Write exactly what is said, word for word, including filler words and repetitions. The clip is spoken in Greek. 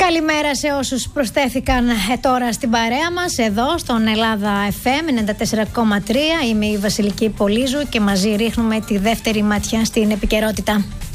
Καλημέρα σε όσους προσθέθηκαν τώρα στην παρέα μας εδώ στον Ελλάδα εφ εμ ενενήντα τέσσερα κόμμα τρία. Είμαι η Βασιλική Πολύζου και μαζί ρίχνουμε τη δεύτερη ματιά στην επικαιρότητα.